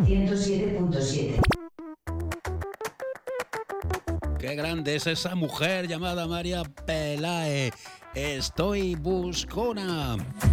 107.7. Qué grande es esa mujer llamada María Pelae. Estoy buscona.